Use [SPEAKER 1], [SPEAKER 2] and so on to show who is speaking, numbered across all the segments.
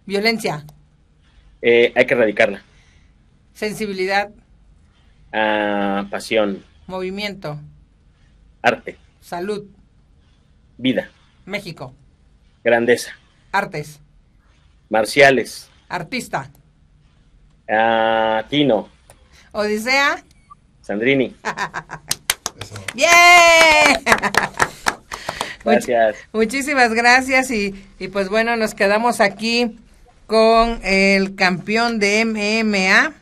[SPEAKER 1] Violencia.
[SPEAKER 2] Hay que erradicarla.
[SPEAKER 1] Sensibilidad.
[SPEAKER 2] Pasión.
[SPEAKER 1] Movimiento.
[SPEAKER 2] Arte.
[SPEAKER 1] Salud.
[SPEAKER 2] Vida.
[SPEAKER 1] México.
[SPEAKER 2] Grandeza.
[SPEAKER 1] Artes.
[SPEAKER 2] Marciales.
[SPEAKER 1] Artista.
[SPEAKER 2] Tino.
[SPEAKER 1] Odisea.
[SPEAKER 2] Sandrini.
[SPEAKER 1] ¡Bien!
[SPEAKER 2] Gracias.
[SPEAKER 1] Muchísimas gracias y pues bueno, nos quedamos aquí con el campeón de MMA.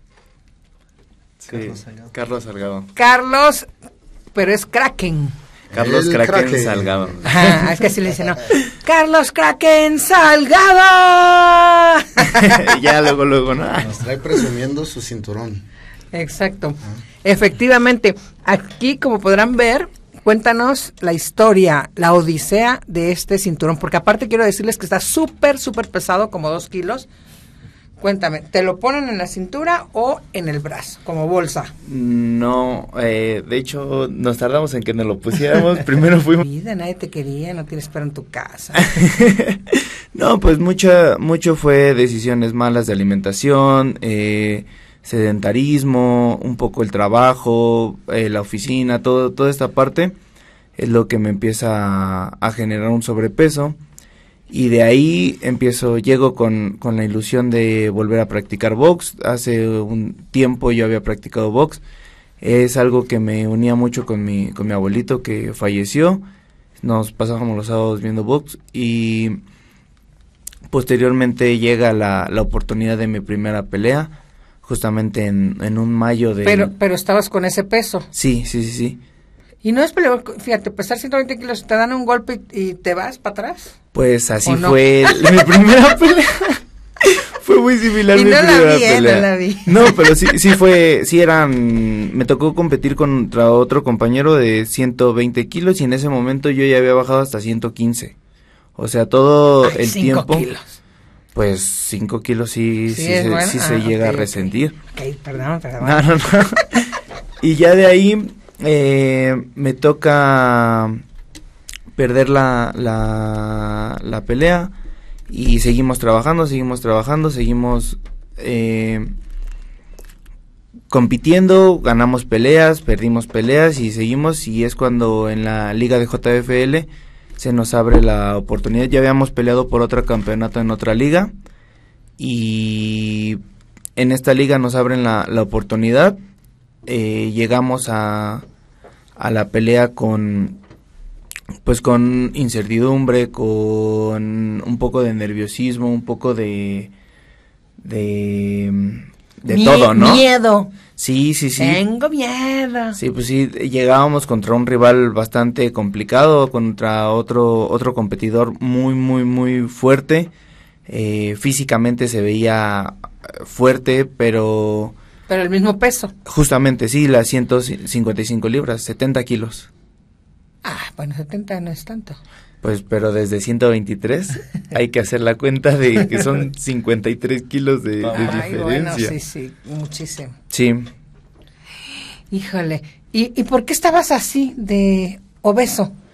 [SPEAKER 3] Sí, Carlos Salgado.
[SPEAKER 1] Carlos, pero es Kraken.
[SPEAKER 3] Carlos Kraken Salgado.
[SPEAKER 1] Ajá, es que así le dicen, ¿no? Carlos Kraken Salgado.
[SPEAKER 3] Ya luego, ¿no?
[SPEAKER 4] Nos trae presumiendo su cinturón.
[SPEAKER 1] Exacto. Efectivamente, aquí como podrán ver, cuéntanos la historia, la odisea de este cinturón, porque aparte quiero decirles que está súper pesado, como 2 kilos. Cuéntame, ¿te lo ponen en la cintura o en el brazo, como bolsa?
[SPEAKER 3] No, de hecho, nos tardamos en que nos lo pusiéramos. Primero fuimos...
[SPEAKER 1] Vida, nadie te quería, no tienes perro en tu casa.
[SPEAKER 3] No, pues mucho fue decisiones malas de alimentación, sedentarismo, un poco el trabajo, la oficina, toda esta parte es lo que me empieza a generar un sobrepeso. Y de ahí llego con la ilusión de volver a practicar box. Hace un tiempo yo había practicado box. Es algo que me unía mucho con mi abuelito que falleció. Nos pasábamos los sábados viendo box y posteriormente llega la oportunidad de mi primera pelea, justamente en un mayo de...
[SPEAKER 1] Pero estabas con ese peso.
[SPEAKER 3] Sí.
[SPEAKER 1] Y no es peligroso, fíjate, pesar 120 kilos, te dan un golpe y te vas para atrás.
[SPEAKER 3] Pues así
[SPEAKER 1] no?
[SPEAKER 3] fue mi primera pelea. Fue muy similar a mi primera pelea.
[SPEAKER 1] No la vi.
[SPEAKER 3] No, pero me tocó competir contra otro compañero de 120 kilos y en ese momento yo ya había bajado hasta 115. O sea, todo el
[SPEAKER 1] 5
[SPEAKER 3] tiempo.
[SPEAKER 1] Kilos.
[SPEAKER 3] Pues 5 kilos sí se llega a resentir.
[SPEAKER 1] Ok, perdón.
[SPEAKER 3] No. Y ya de ahí me toca perder la pelea y seguimos trabajando, seguimos compitiendo, ganamos peleas, perdimos peleas y seguimos, y es cuando en la liga de JFL se nos abre la oportunidad. Ya habíamos peleado por otro campeonato en otra liga y en esta liga nos abren la oportunidad. Llegamos a la pelea con incertidumbre, con un poco de nerviosismo, un poco de todo, ¿no?
[SPEAKER 1] Miedo.
[SPEAKER 3] Sí.
[SPEAKER 1] Tengo miedo.
[SPEAKER 3] Sí, pues sí, llegábamos contra un rival bastante complicado, contra otro competidor muy fuerte. Físicamente se veía fuerte, pero
[SPEAKER 1] el mismo peso.
[SPEAKER 3] Justamente, sí, las 155 libras, 70 kilos.
[SPEAKER 1] Bueno, 70 no es tanto.
[SPEAKER 3] Pues, pero desde 123 hay que hacer la cuenta de que son 53 kilos de diferencia.
[SPEAKER 1] Bueno, sí, muchísimo.
[SPEAKER 3] Sí.
[SPEAKER 1] Híjole, ¿y por qué estabas así de obeso?